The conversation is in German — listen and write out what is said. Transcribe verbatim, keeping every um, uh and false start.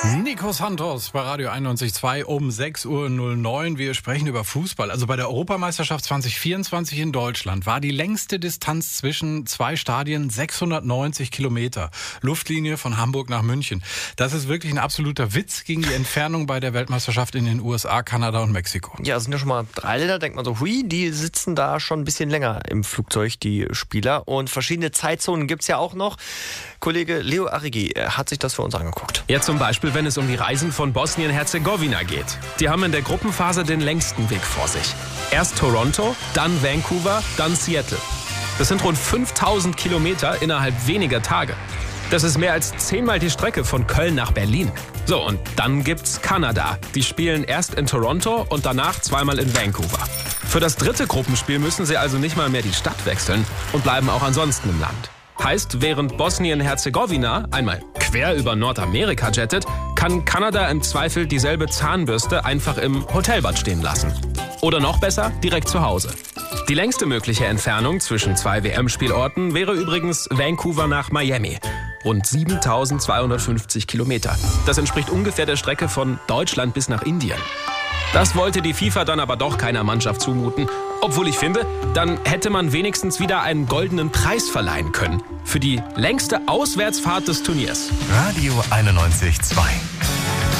Nico Santos bei Radio einundneunzig Komma zwei um sechs Uhr neun. Wir sprechen über Fußball. Also bei der Europameisterschaft zwanzig vierundzwanzig in Deutschland war die längste Distanz zwischen zwei Stadien sechshundertneunzig Kilometer. Luftlinie von Hamburg nach München. Das ist wirklich ein absoluter Witz gegen die Entfernung bei der Weltmeisterschaft in den U S A, Kanada und Mexiko. Ja, es sind ja schon mal drei Länder, denkt man so, hui, die sitzen da schon ein bisschen länger im Flugzeug, die Spieler. Und verschiedene Zeitzonen gibt's ja auch noch. Kollege Leo Arrighi hat sich das für uns angeguckt. Ja, zum Beispiel, wenn es um die Reisen von Bosnien-Herzegowina geht. Die haben in der Gruppenphase den längsten Weg vor sich. Erst Toronto, dann Vancouver, dann Seattle. Das sind rund fünftausend Kilometer innerhalb weniger Tage. Das ist mehr als zehnmal die Strecke von Köln nach Berlin. So, und dann gibt's Kanada. Die spielen erst in Toronto und danach zweimal in Vancouver. Für das dritte Gruppenspiel müssen sie also nicht mal mehr die Stadt wechseln und bleiben auch ansonsten im Land. Heißt, während Bosnien-Herzegowina einmal quer über Nordamerika jettet, kann Kanada im Zweifel dieselbe Zahnbürste einfach im Hotelbad stehen lassen. Oder noch besser, direkt zu Hause. Die längste mögliche Entfernung zwischen zwei W M-Spielorten wäre übrigens Vancouver nach Miami. Rund siebentausendzweihundertfünfzig Kilometer. Das entspricht ungefähr der Strecke von Deutschland bis nach Indien. Das wollte die FIFA dann aber doch keiner Mannschaft zumuten. Obwohl ich finde, dann hätte man wenigstens wieder einen goldenen Preis verleihen können. Für die längste Auswärtsfahrt des Turniers. Radio einundneunzig Komma zwei